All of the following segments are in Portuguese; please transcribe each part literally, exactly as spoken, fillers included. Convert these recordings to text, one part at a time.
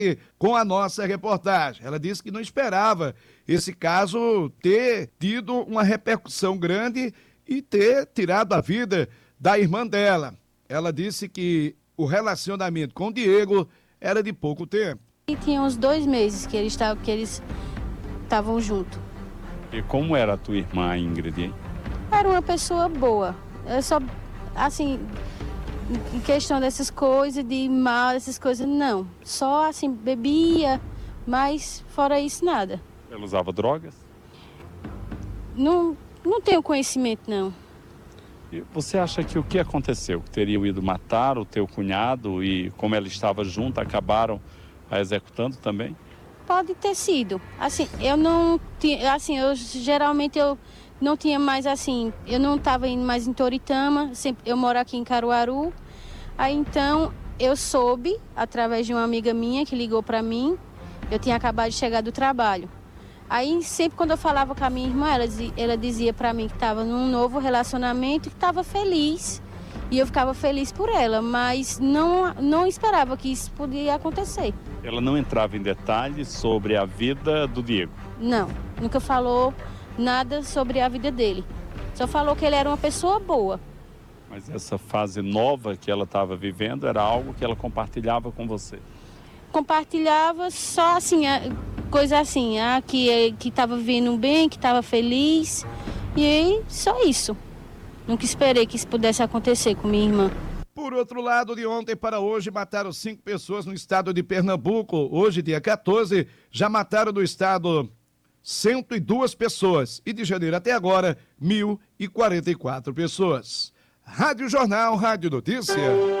com a nossa reportagem. Ela disse que não esperava esse caso ter tido uma repercussão grande e ter tirado a vida da irmã dela. Ela disse que o relacionamento com o Diego era de pouco tempo. E tinha uns dois meses que eles estavam que eles estavam juntos. E como era a tua irmã, Ingrid, hein? Era uma pessoa boa. Eu só, assim, em questão dessas coisas, de mal, essas coisas, não. Só, assim, bebia, mas fora isso, nada. Ela usava drogas? Não, não tenho conhecimento, não. E você acha que o que aconteceu? Que teriam ido matar o teu cunhado e, como ela estava junto, acabaram a executando também? Pode ter sido. Assim, eu não tinha, assim, eu geralmente eu não tinha mais, assim, eu não estava indo mais em Toritama, sempre, eu moro aqui em Caruaru. Aí então eu soube, através de uma amiga minha que ligou para mim, eu tinha acabado de chegar do trabalho. Aí sempre quando eu falava com a minha irmã, ela dizia, ela dizia para mim que estava num novo relacionamento e que estava feliz. E eu ficava feliz por ela, mas não, não esperava que isso podia acontecer. Ela não entrava em detalhes sobre a vida do Diego? Não, nunca falou nada sobre a vida dele. Só falou que ele era uma pessoa boa. Mas essa fase nova que ela estava vivendo era algo que ela compartilhava com você? Compartilhava só assim, coisa assim, ah, que que estava vivendo bem, que estava feliz. E aí, só isso. Nunca esperei que isso pudesse acontecer com minha irmã. Por outro lado, de ontem para hoje, mataram cinco pessoas no estado de Pernambuco. Hoje, dia quatorze, já mataram no estado cento e duas pessoas. E de janeiro até agora, mil e quarenta e quatro pessoas. Rádio Jornal, Rádio Notícia.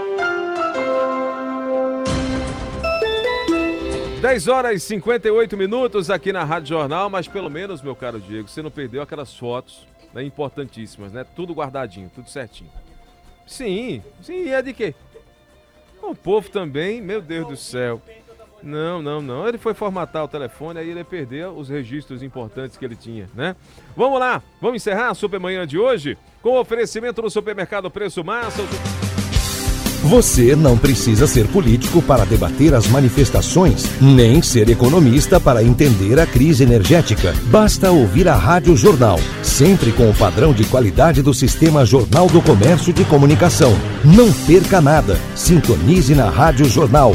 dez horas e cinquenta e oito minutos aqui na Rádio Jornal, mas pelo menos, meu caro Diego, você não perdeu aquelas fotos, né, importantíssimas, né? Tudo guardadinho, tudo certinho. Sim, sim, é de quê? O povo também, meu Deus do céu. Não, não, não. Ele foi formatar o telefone, aí ele perdeu os registros importantes que ele tinha, né? Vamos lá, vamos encerrar a Supermanhã de hoje com o oferecimento do Supermercado Preço Massa. Você não precisa ser político para debater as manifestações, nem ser economista para entender a crise energética. Basta ouvir a Rádio Jornal, sempre com o padrão de qualidade do Sistema Jornal do Comércio de Comunicação. Não perca nada. Sintonize na Rádio Jornal.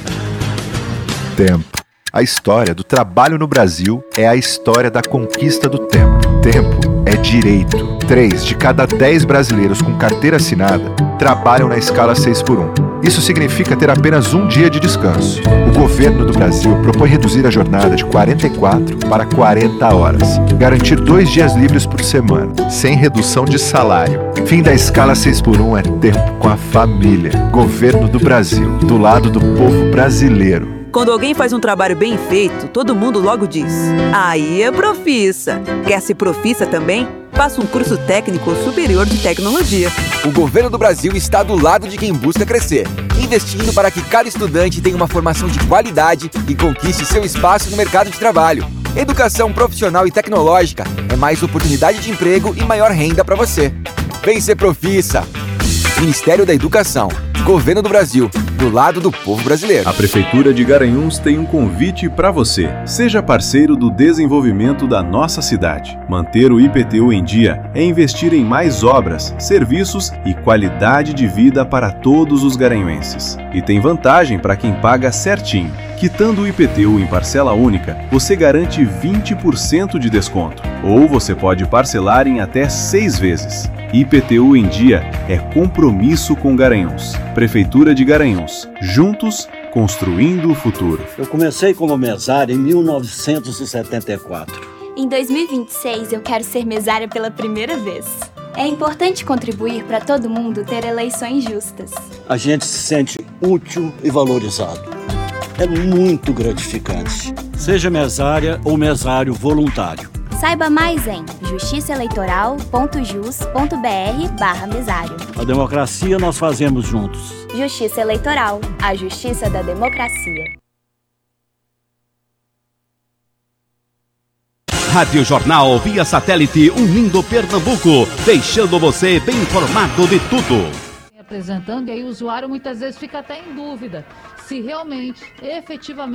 Tempo. A história do trabalho no Brasil é a história da conquista do tempo. Tempo é direito. Três de cada dez brasileiros com carteira assinada trabalham na escala seis por um. Isso significa ter apenas um dia de descanso. O governo do Brasil propõe reduzir a jornada de quarenta e quatro para quarenta horas. Garantir dois dias livres por semana, sem redução de salário. Fim da escala seis por um é tempo com a família. Governo do Brasil, do lado do povo brasileiro. Quando alguém faz um trabalho bem feito, todo mundo logo diz: aí é profissa. Quer ser profissa também? Faça um curso técnico superior de tecnologia. O governo do Brasil está do lado de quem busca crescer, investindo para que cada estudante tenha uma formação de qualidade e conquiste seu espaço no mercado de trabalho. Educação profissional e tecnológica é mais oportunidade de emprego e maior renda para você. Vem ser profissa. Ministério da Educação, Governo do Brasil, do lado do povo brasileiro. A Prefeitura de Garanhuns tem um convite para você. Seja parceiro do desenvolvimento da nossa cidade. Manter o I P T U em dia é investir em mais obras, serviços e qualidade de vida para todos os garanhuenses. E tem vantagem para quem paga certinho. Quitando o I P T U em parcela única, você garante vinte por cento de desconto. Ou você pode parcelar em até seis vezes. I P T U em dia é compromisso com Garanhuns. Prefeitura de Garanhuns. Juntos, construindo o futuro. Eu comecei como mesário em mil novecentos e setenta e quatro. Em dois mil e vinte e seis, eu quero ser mesária pela primeira vez. É importante contribuir para todo mundo ter eleições justas. A gente se sente útil e valorizado. É muito gratificante. Seja mesária ou mesário voluntário. Saiba mais em justiçaeleitoral.jus.br barra mesário. A democracia nós fazemos juntos. Justiça Eleitoral, a justiça da democracia. Rádio Jornal via satélite unindo Pernambuco, deixando você bem informado de tudo. Apresentando, e aí o usuário muitas vezes fica até em dúvida se realmente, efetivamente,